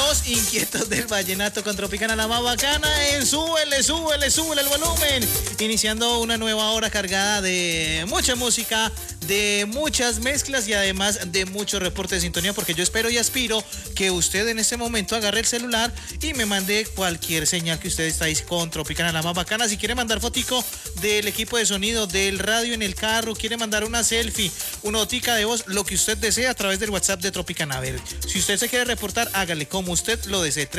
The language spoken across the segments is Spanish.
Los inquietos del vallenato con Tropicana, la más bacana en súbele el volumen. Iniciando una nueva hora cargada de mucha música, de muchas mezclas y además de muchos reportes de sintonía, porque yo espero y aspiro que usted en este momento agarre el celular y me mande cualquier señal que usted está ahí con Tropicana, la más bacana. Si quiere mandar fotico del equipo de sonido, del radio en el carro, quiere mandar una selfie, una notica de voz, lo que usted desee a través del WhatsApp de Tropicana. A ver, si usted se quiere reportar, hágale como usted lo desee.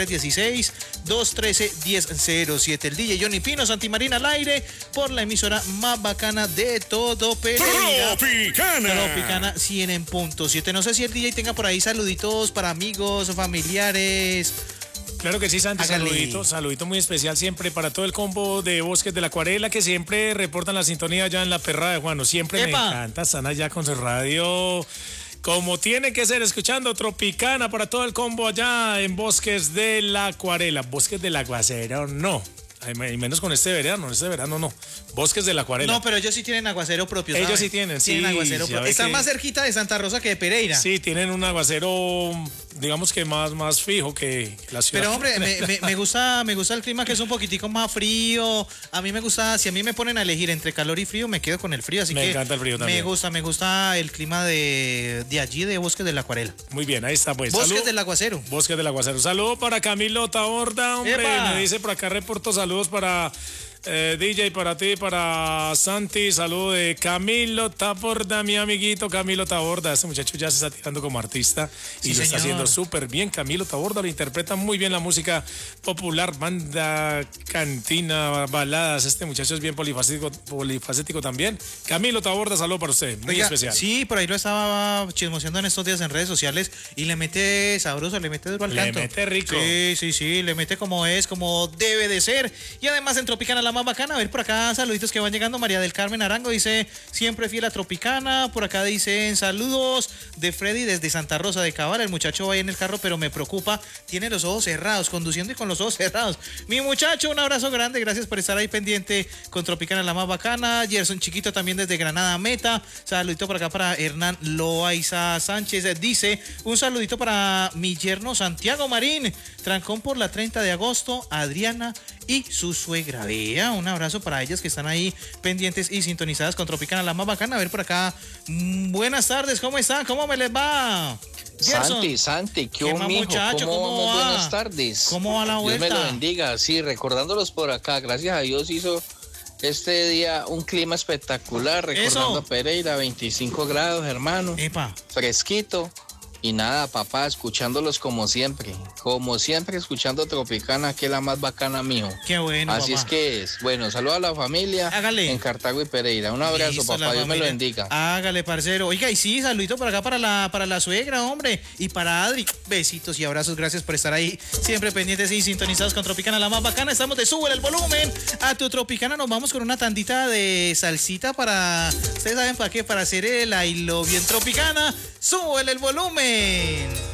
316-213-1007. El DJ Johnny Pino, Santimarina al aire por la emisora más bacana de todo Pereira. Tropicana 100 en punto 7. No sé si el DJ tenga por ahí saluditos para amigos, familiares. Claro que sí, Santi, saludito muy especial siempre para todo el combo de Bosques de la Acuarela que siempre reportan la sintonía allá en la Perrada de Juano. Siempre me encanta, están allá con su radio como tiene que ser, escuchando Tropicana para todo el combo allá en Bosques de la Acuarela. Bosques del Aguacero, no. Y menos con este verano no. Bosques de la Acuarela. No, pero ellos sí tienen aguacero propio, ¿sabes? Ellos sí tienen aguacero propio. Están más cerquita de Santa Rosa que de Pereira. Sí, tienen un aguacero, digamos que más fijo que la ciudad. Pero hombre, me gusta el clima, que es un poquitico más frío. A mí me gusta, si a mí me ponen a elegir entre calor y frío, me quedo con el frío. Así me encanta el frío también. Me gusta el clima de allí, de Bosques de la Acuarela. Muy bien, ahí está pues. Bosques del Aguacero. Bosques del Aguacero. Saludo para Camilo Taborda, hombre. ¡Epa! Me dice por acá, reporto saludos para DJ, para ti, para Santi. Saludo de Camilo Taborda, mi amiguito Camilo Taborda. Este muchacho ya se está tirando como artista y lo está haciendo súper bien. Camilo Taborda lo interpreta muy bien la música popular, banda, cantina, baladas. Este muchacho es bien polifacético también. Camilo Taborda, saludo para usted, muy especial. Sí, por ahí lo estaba chismoseando en estos días en redes sociales y le mete sabroso, le mete duro al canto. Le mete rico. Sí, le mete como es, como debe de ser. Y además en Tropicana la más bacana. A ver, por acá saluditos que van llegando. María del Carmen Arango dice, siempre fiel a Tropicana. Por acá dicen saludos de Freddy desde Santa Rosa de Cabal. El muchacho va ahí en el carro, pero me preocupa, tiene los ojos cerrados, conduciendo y con los ojos cerrados. Mi muchacho, un abrazo grande, gracias por estar ahí pendiente con Tropicana la más bacana. Gerson Chiquito también desde Granada Meta. Saludito por acá para Hernán Loaiza Sánchez. Dice, un saludito para mi yerno Santiago Marín, trancón por la 30 de agosto, Adriana y su suegra. Vea, un abrazo para ellas que están ahí pendientes y sintonizadas con Tropicana la más bacana. A ver por acá, buenas tardes, ¿cómo están? ¿Cómo me les va? Santi, ¿qué mijo? Muchacho, ¿cómo va? Buenas tardes. ¿Cómo va la vuelta? Dios me lo bendiga. Sí, recordándolos por acá, gracias a Dios hizo este día un clima espectacular, recordando Pereira, 25 grados, hermano. Epa. Fresquito. Y nada, papá, escuchándolos como siempre, escuchando Tropicana, que es la más bacana, mijo. Qué bueno, así papá. Es que es. Bueno, saludos a la familia. Hágale. En Cartago y Pereira. Un abrazo, Listo, papá, Dios me lo bendiga. Hágale, parcero. Oiga, y sí, saludito por acá para la suegra, hombre. Y para Adri, besitos y abrazos, gracias por estar ahí, siempre pendientes y sintonizados con Tropicana, la más bacana. Estamos de Sube el volumen a tu Tropicana. Nos vamos con una tandita de salsita para, ustedes saben para qué, para hacer el I love you en Tropicana. Sube el volumen.